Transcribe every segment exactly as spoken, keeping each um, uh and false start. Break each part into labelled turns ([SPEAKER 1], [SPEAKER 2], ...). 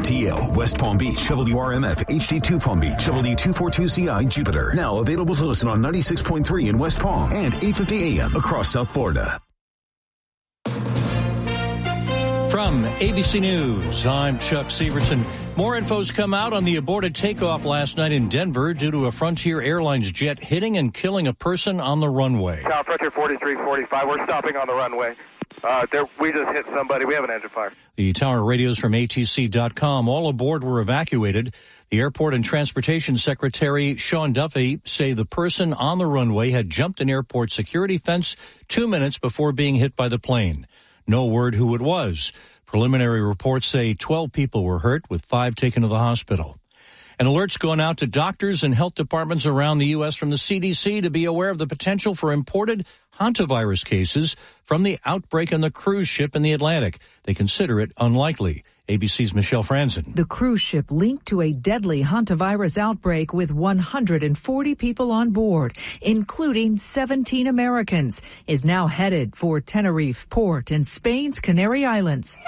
[SPEAKER 1] T L, West Palm Beach, W R M F, H D two Palm Beach, W two forty-two C I, Jupiter. Now available to listen on ninety-six point three in West Palm and eight fifty A M across South Florida.
[SPEAKER 2] From A B C News, I'm Chuck Severson. More info's come out on the aborted takeoff last night in Denver due to a Frontier Airlines jet hitting and killing a person on the runway.
[SPEAKER 3] South Frontier forty-three forty-five, we're stopping on the runway. Uh, there, we just hit somebody. We have an engine fire.
[SPEAKER 2] The tower radios from A T C dot com. All aboard were evacuated. The Airport and Transportation Secretary Sean Duffy say the person on the runway had jumped an airport security fence two minutes before being hit by the plane. No word who it was. Preliminary reports say twelve people were hurt, with five taken to the hospital. An alert's gone out to doctors and health departments around the U S from the C D C to be aware of the potential for imported hantavirus cases from the outbreak on the cruise ship in the Atlantic. They consider it unlikely. A B C's Michelle Franzen.
[SPEAKER 4] The cruise ship linked to a deadly hantavirus outbreak with one hundred forty people on board, including seventeen Americans, is now headed for Tenerife port in Spain's Canary Islands.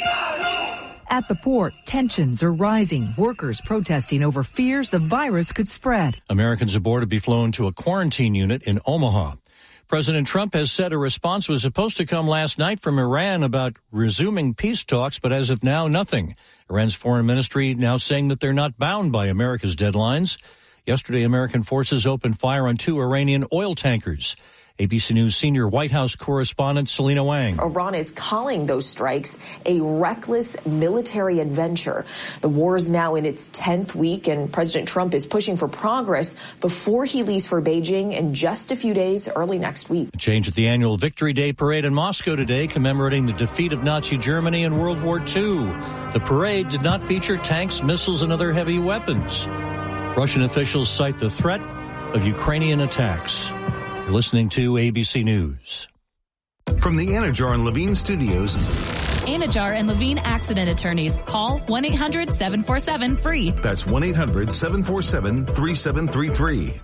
[SPEAKER 4] At the port, tensions are rising, workers protesting over fears the virus could spread.
[SPEAKER 2] Americans aboard to be flown to a quarantine unit in Omaha. President Trump has said a response was supposed to come last night from Iran about resuming peace talks, but as of now, nothing. Iran's foreign ministry now saying that they're not bound by America's deadlines. Yesterday, American forces opened fire on two Iranian oil tankers. A B C News senior White House correspondent Selena Wang.
[SPEAKER 5] Iran is calling those strikes a reckless military adventure. The war is now in its tenth week, and President Trump is pushing for progress before he leaves for Beijing in just a few days, early next week.
[SPEAKER 2] A change at the annual Victory Day parade in Moscow today, commemorating the defeat of Nazi Germany in World War Two. The parade did not feature tanks, missiles, and other heavy weapons. Russian officials cite the threat of Ukrainian attacks. You're listening to A B C News.
[SPEAKER 1] From the Anajar and Levine Studios.
[SPEAKER 6] Anajar and Levine Accident Attorneys. Call one eight hundred seven four seven free.
[SPEAKER 1] That's one eight hundred seven four seven three seven three three.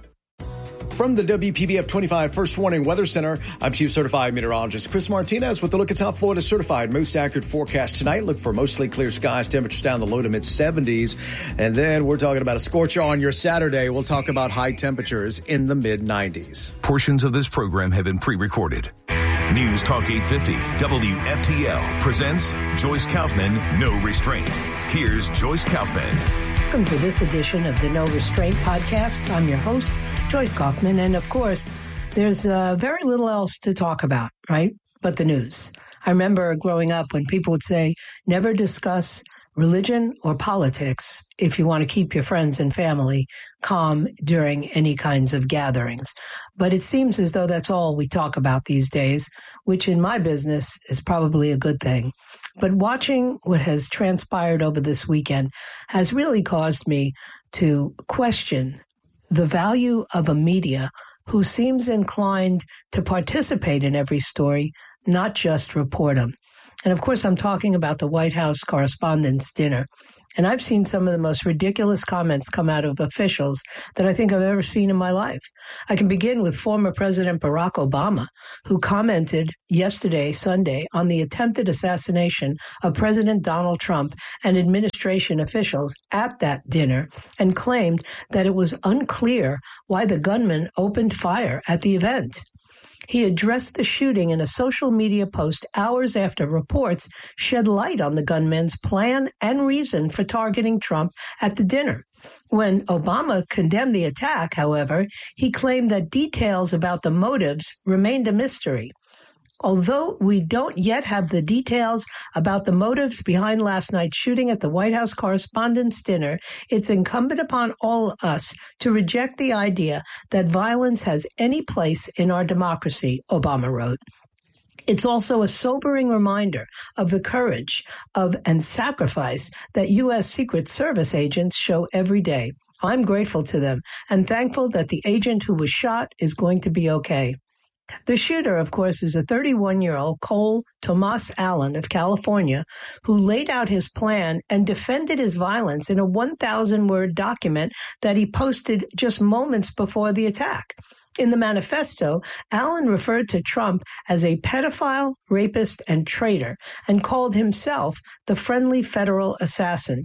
[SPEAKER 7] From the W P B F twenty-five First Warning Weather Center, I'm Chief Certified Meteorologist Chris Martinez with a look at South Florida's certified most accurate forecast tonight. Look for mostly clear skies, temperatures down the low to mid seventies. And then we're talking about a scorcher on your Saturday. We'll talk about high temperatures in the mid nineties.
[SPEAKER 1] Portions of this program have been pre-recorded. News Talk eight fifty W F T L presents Joyce Kaufman, No Restraint. Here's Joyce Kaufman.
[SPEAKER 8] Welcome to this edition of the No Restraint podcast. I'm your host, Joyce Kaufman. And of course, there's uh, very little else to talk about, right? But the news. I remember growing up when people would say, never discuss religion or politics if you want to keep your friends and family calm during any kinds of gatherings. But it seems as though that's all we talk about these days, which in my business is probably a good thing. But watching what has transpired over this weekend has really caused me to question the value of a media who seems inclined to participate in every story, not just report them. And of course, I'm talking about the White House Correspondents' Dinner. And I've seen some of the most ridiculous comments come out of officials that I think I've ever seen in my life. I can begin with former President Barack Obama, who commented yesterday, Sunday, on the attempted assassination of President Donald Trump and administration officials at that dinner, and claimed that it was unclear why the gunman opened fire at the event. He addressed the shooting in a social media post hours after reports shed light on the gunman's plan and reason for targeting Trump at the dinner. When Obama condemned the attack, however, he claimed that details about the motives remained a mystery. Although we don't yet have the details about the motives behind last night's shooting at the White House Correspondents' Dinner, it's incumbent upon all of us to reject the idea that violence has any place in our democracy, Obama wrote. It's also a sobering reminder of the courage of and sacrifice that U S Secret Service agents show every day. I'm grateful to them and thankful that the agent who was shot is going to be okay. The shooter, of course, is a thirty-one-year-old Cole Tomas Allen of California, who laid out his plan and defended his violence in a one thousand word document that he posted just moments before the attack. In the manifesto, Allen referred to Trump as a pedophile, rapist, and traitor, and called himself the friendly federal assassin.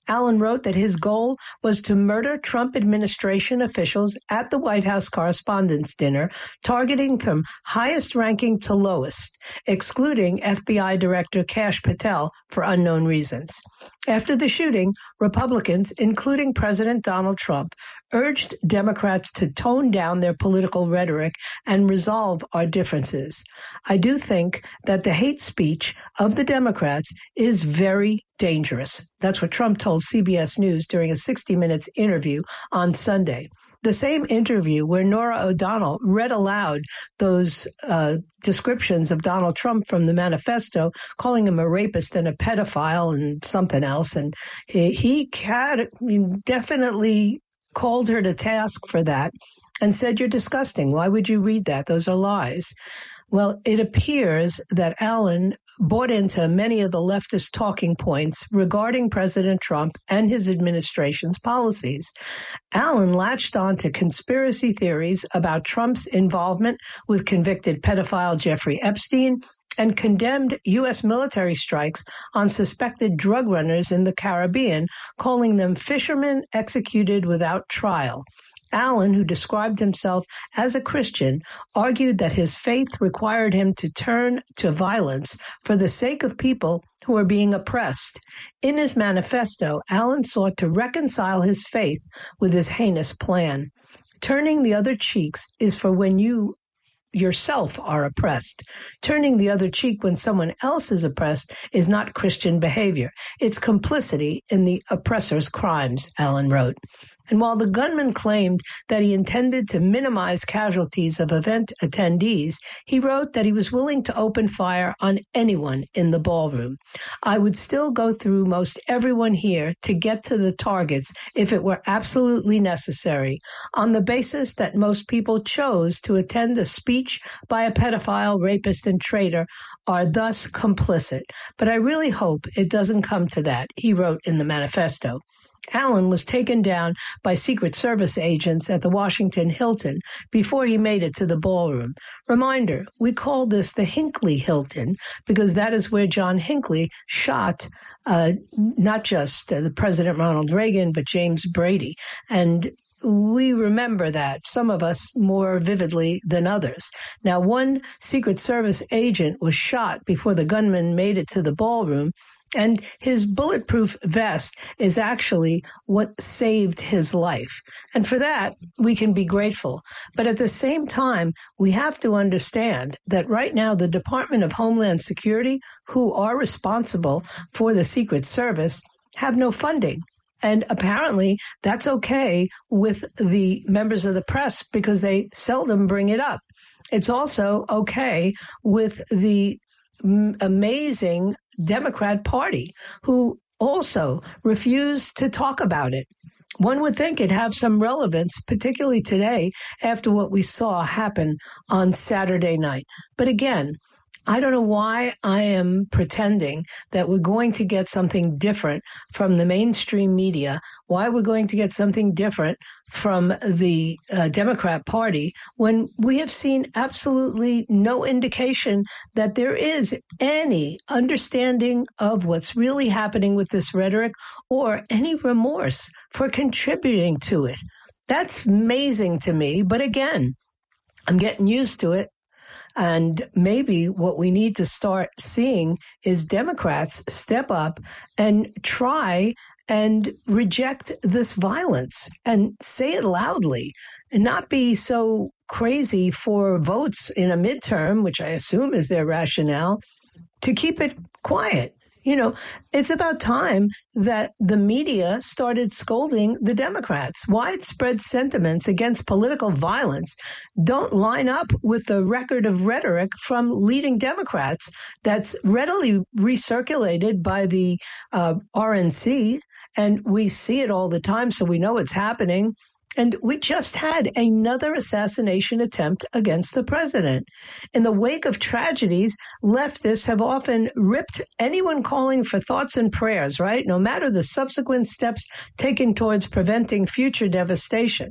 [SPEAKER 8] Allen wrote that his goal was to murder Trump administration officials at the White House Correspondents' Dinner, targeting from highest ranking to lowest, excluding F B I Director Kash Patel for unknown reasons. After the shooting, Republicans, including President Donald Trump, urged Democrats to tone down their political rhetoric and resolve our differences. I do think that the hate speech of the Democrats is very dangerous. That's what Trump told C B S News during a sixty minutes interview on Sunday. The same interview where Norah O'Donnell read aloud those uh, descriptions of Donald Trump from the manifesto, calling him a rapist and a pedophile and something else. And he, he had, I mean, definitely called her to task for that and said, "You're disgusting. Why would you read that? Those are lies." Well, it appears that Allen bought into many of the leftist talking points regarding President Trump and his administration's policies. Allen latched on to conspiracy theories about Trump's involvement with convicted pedophile Jeffrey Epstein and condemned U S military strikes on suspected drug runners in the Caribbean, calling them fishermen executed without trial. Allen, who described himself as a Christian, argued that his faith required him to turn to violence for the sake of people who are being oppressed. In his manifesto, Allen sought to reconcile his faith with his heinous plan. Turning the other cheeks is for when you yourself are oppressed. Turning the other cheek when someone else is oppressed is not Christian behavior. It's complicity in the oppressor's crimes, Allen wrote. And while the gunman claimed that he intended to minimize casualties of event attendees, he wrote that he was willing to open fire on anyone in the ballroom. "I would still go through most everyone here to get to the targets if it were absolutely necessary, on the basis that most people chose to attend a speech by a pedophile, rapist, and traitor are thus complicit. But I really hope it doesn't come to that," he wrote in the manifesto. Allen was taken down by Secret Service agents at the Washington Hilton before he made it to the ballroom. Reminder, we call this the Hinckley Hilton because that is where John Hinckley shot uh, not just uh, the President Ronald Reagan, but James Brady. And we remember that, some of us more vividly than others. Now, one Secret Service agent was shot before the gunman made it to the ballroom, and his bulletproof vest is actually what saved his life. And for that, we can be grateful. But at the same time, we have to understand that right now, the Department of Homeland Security, who are responsible for the Secret Service, have no funding. And apparently that's okay with the members of the press because they seldom bring it up. It's also okay with the m- amazing Democrat Party, who also refused to talk about it. One would think it'd have some relevance, particularly today, after what we saw happen on Saturday night. But again, I don't know why I am pretending that we're going to get something different from the mainstream media, why we're going to get something different from the uh, Democrat Party when we have seen absolutely no indication that there is any understanding of what's really happening with this rhetoric or any remorse for contributing to it. That's amazing to me. But again, I'm getting used to it. And maybe what we need to start seeing is Democrats step up and try and reject this violence and say it loudly and not be so crazy for votes in a midterm, which I assume is their rationale, to keep it quiet. You know, it's about time that the media started scolding the Democrats. Widespread sentiments against political violence don't line up with the record of rhetoric from leading Democrats that's readily recirculated by the uh, R N C, and we see it all the time, so we know it's happening. And we just had another assassination attempt against the president. In the wake of tragedies, leftists have often ripped anyone calling for thoughts and prayers, right? No matter the subsequent steps taken towards preventing future devastation.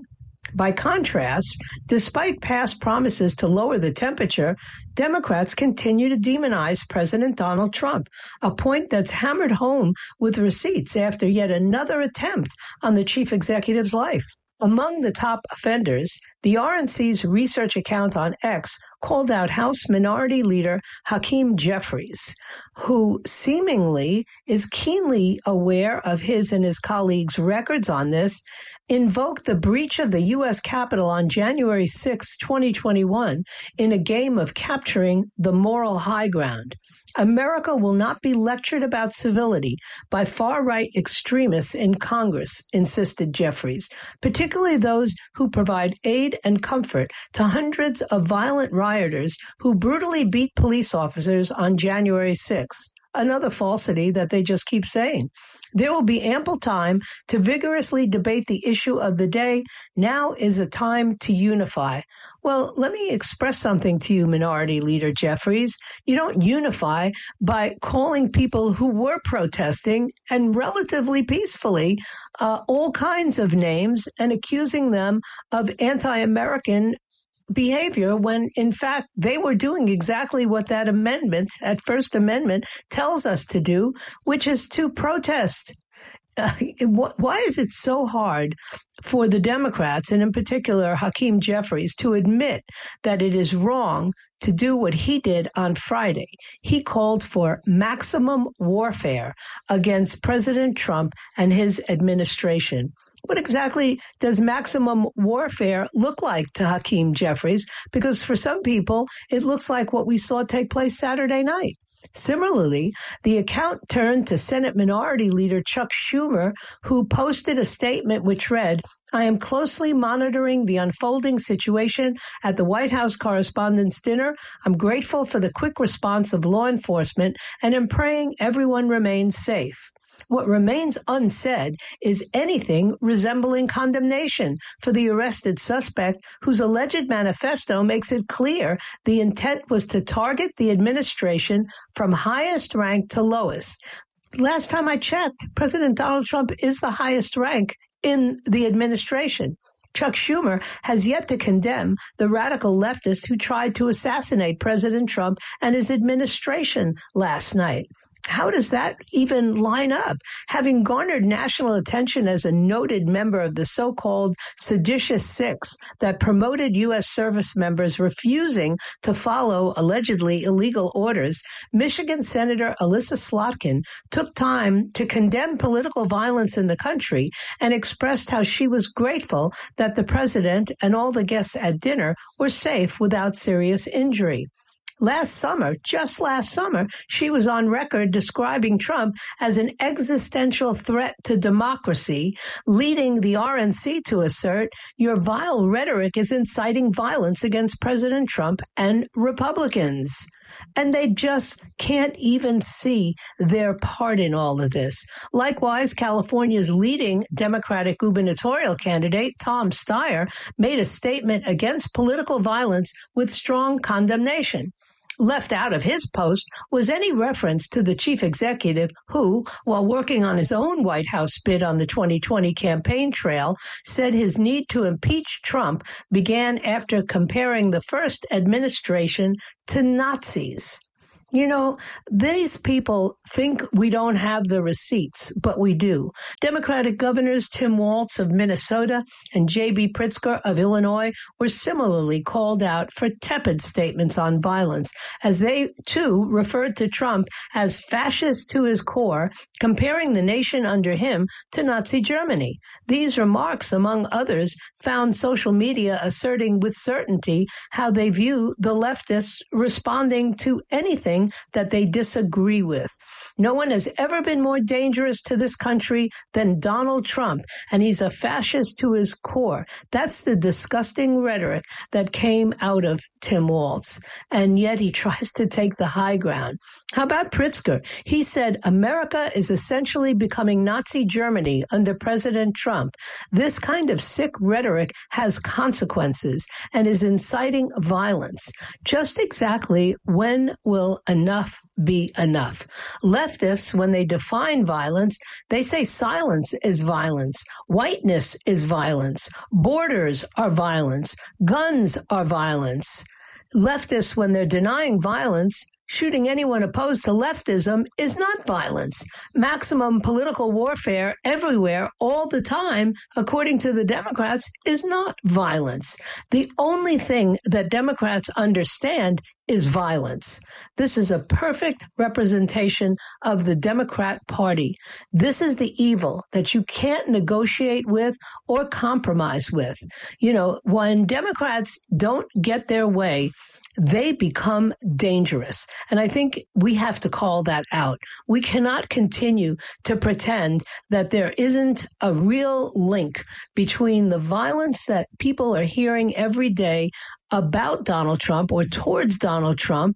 [SPEAKER 8] By contrast, despite past promises to lower the temperature, Democrats continue to demonize President Donald Trump, a point that's hammered home with receipts after yet another attempt on the chief executive's life. Among the top offenders, the R N C's research account on X called out House Minority Leader Hakeem Jeffries, who seemingly is keenly aware of his and his colleagues' records on this, invoked the breach of the U S Capitol on January sixth, twenty twenty-one, in a game of capturing the moral high ground. America will not be lectured about civility by far-right extremists in Congress, insisted Jeffries, particularly those who provide aid and comfort to hundreds of violent rioters who brutally beat police officers on January sixth. Another falsity that they just keep saying. There will be ample time to vigorously debate the issue of the day. Now is a time to unify. Well, let me express something to you, Minority Leader Jeffries. You don't unify by calling people who were protesting and relatively peacefully uh, all kinds of names and accusing them of anti-American behavior when, in fact, they were doing exactly what that amendment, that First Amendment, tells us to do, which is to protest. Uh, why is it so hard for the Democrats, and in particular Hakeem Jeffries, to admit that it is wrong to do what he did on Friday? He called for maximum warfare against President Trump and his administration. What exactly does maximum warfare look like to Hakeem Jeffries? Because for some people, it looks like what we saw take place Saturday night. Similarly, the account turned to Senate Minority Leader Chuck Schumer, who posted a statement which read, "I am closely monitoring the unfolding situation at the White House Correspondents' Dinner. I'm grateful for the quick response of law enforcement and am praying everyone remains safe." What remains unsaid is anything resembling condemnation for the arrested suspect, whose alleged manifesto makes it clear the intent was to target the administration from highest rank to lowest. Last time I checked, President Donald Trump is the highest rank in the administration. Chuck Schumer has yet to condemn the radical leftist who tried to assassinate President Trump and his administration last night. How does that even line up? Having garnered national attention as a noted member of the so-called seditious six that promoted U S service members refusing to follow allegedly illegal orders, Michigan Senator Elissa Slotkin took time to condemn political violence in the country and expressed how she was grateful that the president and all the guests at dinner were safe without serious injury. Last summer, just last summer, she was on record describing Trump as an existential threat to democracy, leading the R N C to assert, "Your vile rhetoric is inciting violence against President Trump and Republicans." And they just can't even see their part in all of this. Likewise, California's leading Democratic gubernatorial candidate, Tom Steyer, made a statement against political violence with strong condemnation. Left out of his post was any reference to the chief executive who, while working on his own White House bid on the twenty twenty campaign trail, said his need to impeach Trump began after comparing the first administration to Nazis. You know, these people think we don't have the receipts, but we do. Democratic governors Tim Walz of Minnesota and J B Pritzker of Illinois were similarly called out for tepid statements on violence, as they, too, referred to Trump as fascist to his core, comparing the nation under him to Nazi Germany. These remarks, among others, found social media asserting with certainty how they view the leftists responding to anything that they disagree with. No one has ever been more dangerous to this country than Donald Trump, and he's a fascist to his core. That's the disgusting rhetoric that came out of Tim Walz, and yet he tries to take the high ground. How about Pritzker? He said, "America is essentially becoming Nazi Germany under President Trump. This kind of sick rhetoric has consequences and is inciting violence." Just exactly when will enough be enough. Leftists, when they define violence, they say silence is violence, whiteness is violence, borders are violence, guns are violence. Leftists, when they're denying violence, shooting anyone opposed to leftism is not violence. Maximum political warfare everywhere, all the time, according to the Democrats, is not violence. The only thing that Democrats understand is violence. This is a perfect representation of the Democrat Party. This is the evil that you can't negotiate with or compromise with. You know, when Democrats don't get their way, they become dangerous. And I think we have to call that out. We cannot continue to pretend that there isn't a real link between the violence that people are hearing every day about Donald Trump or towards Donald Trump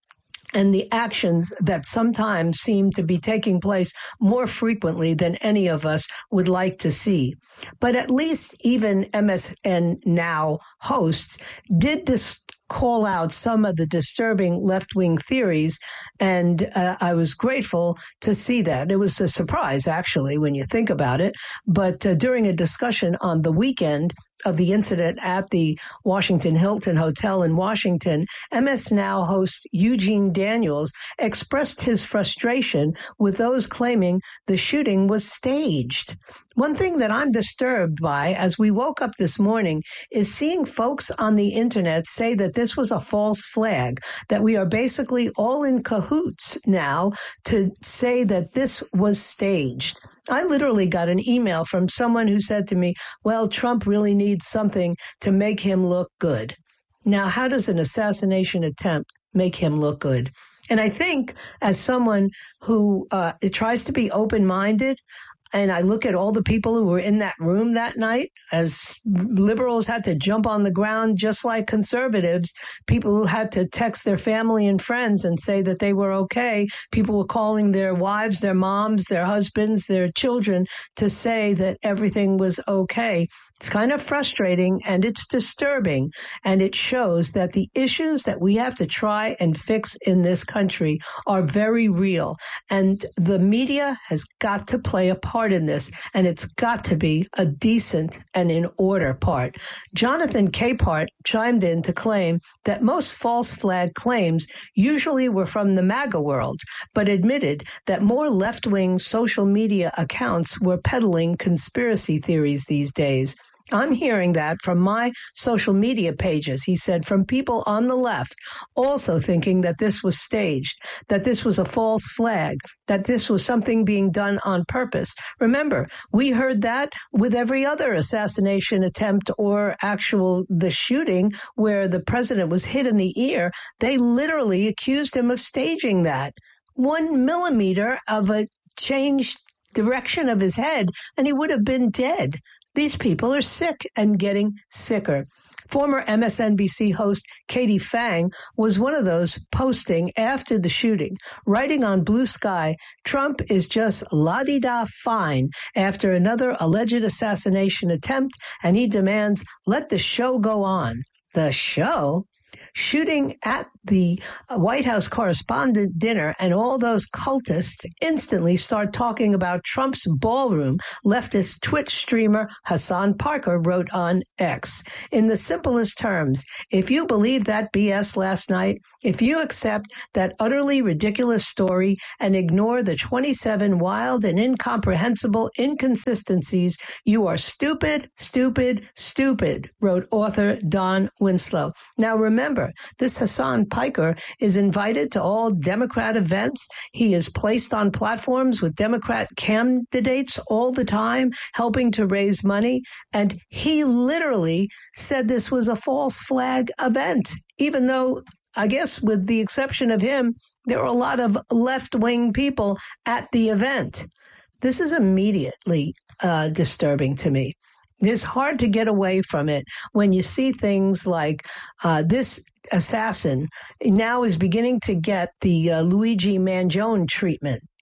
[SPEAKER 8] and the actions that sometimes seem to be taking place more frequently than any of us would like to see. But at least even M S N Now hosts did dis- call out some of the disturbing left-wing theories, and uh, I was grateful to see that. It was a surprise, actually, when you think about it. But uh, during a discussion on the weekend of the incident at the Washington Hilton Hotel in Washington, M S Now host Eugene Daniels expressed his frustration with those claiming the shooting was staged. One thing that I'm disturbed by as we woke up this morning is seeing folks on the internet say that this was a false flag, that we are basically all in cahoots now to say that this was staged. I literally got an email from someone who said to me, well, Trump really needs something to make him look good. Now, how does an assassination attempt make him look good? And I think as someone who uh, tries to be open-minded, and I look at all the people who were in that room that night, as liberals had to jump on the ground just like conservatives, people who had to text their family and friends and say that they were okay. People were calling their wives, their moms, their husbands, their children to say that everything was okay. It's kind of frustrating and it's disturbing, and it shows that the issues that we have to try and fix in this country are very real, and the media has got to play a part in this, and it's got to be a decent and in order part. Jonathan Capehart chimed in to claim that most false flag claims usually were from the MAGA world, but admitted that more left-wing social media accounts were peddling conspiracy theories these days. I'm hearing that from my social media pages, he said, from people on the left also thinking that this was staged, that this was a false flag, that this was something being done on purpose. Remember, we heard that with every other assassination attempt or actual the shooting where the president was hit in the ear. They literally accused him of staging that. One millimeter of a changed direction of his head, and he would have been dead. These people are sick and getting sicker. Former M S N B C host Katie Phang was one of those posting after the shooting, writing on Blue Sky, Trump is just la-di-da fine after another alleged assassination attempt, and he demands, let the show go on. The show? Shooting at the White House correspondent dinner, and all those cultists instantly start talking about Trump's ballroom, leftist Twitch streamer Hassan Parker wrote on X. In the simplest terms, if you believe that B S last night, if you accept that utterly ridiculous story and ignore the twenty-seven wild and incomprehensible inconsistencies, you are stupid, stupid, stupid, wrote author Don Winslow. Now remember, this Hassan Piker is invited to all Democrat events. He is placed on platforms with Democrat candidates all the time, helping to raise money. And he literally said this was a false flag event, even though, I guess with the exception of him, there were a lot of left-wing people at the event. This is immediately uh, disturbing to me. It's hard to get away from it when you see things like uh, this assassin now is beginning to get the uh, Luigi Mangione treatment.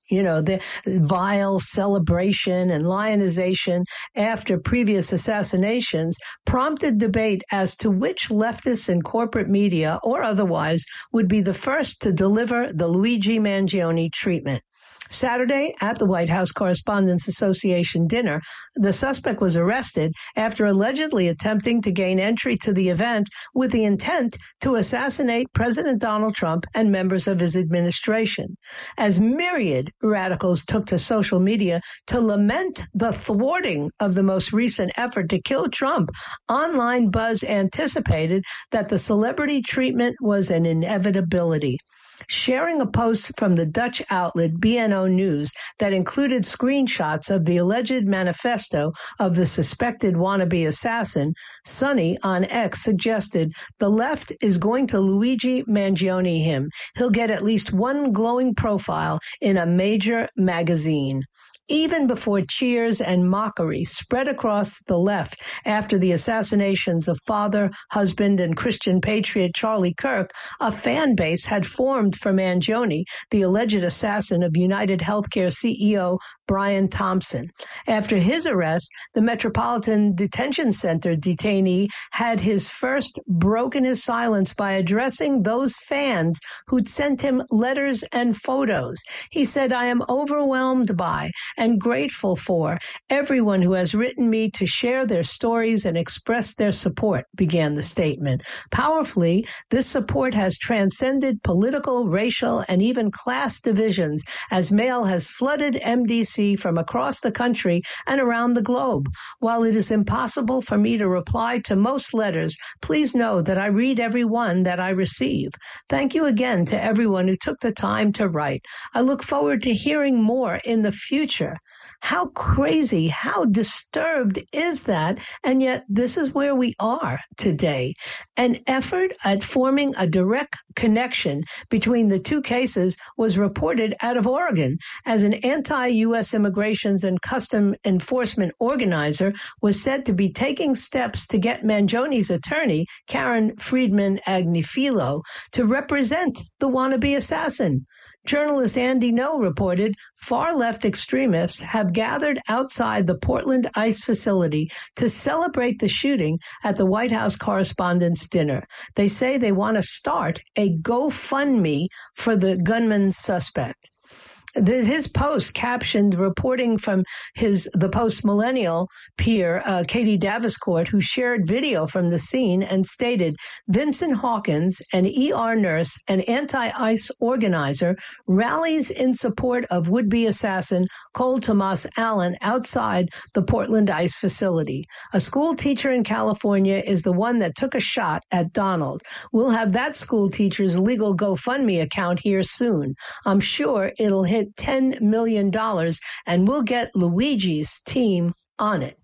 [SPEAKER 8] You know, the vile celebration and lionization after previous assassinations prompted debate as to which leftists in corporate media or otherwise would be the first to deliver the Luigi Mangione treatment. Saturday, at the White House Correspondents Association dinner, the suspect was arrested after allegedly attempting to gain entry to the event with the intent to assassinate President Donald Trump and members of his administration. As myriad radicals took to social media to lament the thwarting of the most recent effort to kill Trump, online buzz anticipated that the celebrity treatment was an inevitability. Sharing a post from the Dutch outlet B N O News that included screenshots of the alleged manifesto of the suspected wannabe assassin, Sonny on X suggested the left is going to Luigi Mangione him. He'll get at least one glowing profile in a major magazine. Even before cheers and mockery spread across the left after the assassinations of father, husband, and Christian patriot Charlie Kirk, a fan base had formed for Mangione, the alleged assassin of United Healthcare C E O Brian Thompson. After his arrest, the Metropolitan Detention Center detainee had his first broken his silence by addressing those fans who'd sent him letters and photos. He said, "I am overwhelmed by and grateful for everyone who has written me to share their stories and express their support," began the statement. Powerfully, this support has transcended political, racial, and even class divisions as mail has flooded M D C from across the country and around the globe. While it is impossible for me to reply to most letters, please know that I read every one that I receive. Thank you again to everyone who took the time to write. I look forward to hearing more in the future. How crazy, how disturbed is that? And yet this is where we are today. An effort at forming a direct connection between the two cases was reported out of Oregon as an anti-U S immigrations and custom enforcement organizer was said to be taking steps to get Mangione's attorney, Karen Friedman Agnifilo, to represent the wannabe assassin. Journalist Andy No reported far-left extremists have gathered outside the Portland ICE facility to celebrate the shooting at the White House Correspondents' Dinner. They say they want to start a GoFundMe for the gunman suspect. His post captioned reporting from his the post-millennial peer, uh, Katie Daviscourt, who shared video from the scene and stated, Vincent Hawkins, an E R nurse and anti-ICE organizer, rallies in support of would-be assassin Cole Tomas Allen outside the Portland ICE facility. A school teacher in California is the one that took a shot at Donald. We'll have that school teacher's legal GoFundMe account here soon. I'm sure it'll hit ten million dollars, and we'll get Luigi's team on it.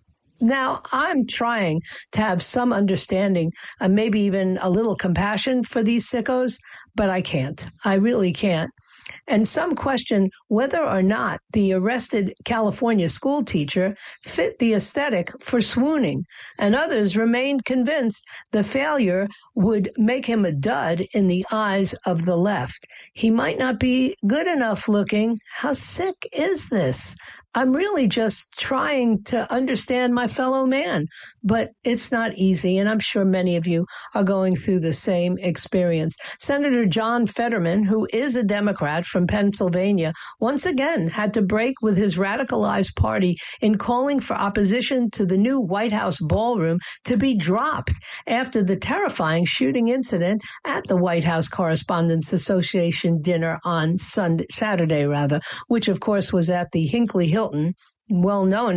[SPEAKER 8] Now, I'm trying to have some understanding and maybe even a little compassion for these sickos, but I can't. I really can't. And some question whether or not the arrested California school teacher fit the aesthetic for swooning, and others remained convinced the failure would make him a dud in the eyes of the left. He might not be good enough looking. How sick is this? I'm really just trying to understand my fellow man, but it's not easy, and I'm sure many of you are going through the same experience. Senator John Fetterman, who is a Democrat from Pennsylvania, once again had to break with his radicalized party in calling for opposition to the new White House ballroom to be dropped after the terrifying shooting incident at the White House Correspondents Association dinner on Sunday, Saturday, rather, which of course was at the Hinckley Hilton, well known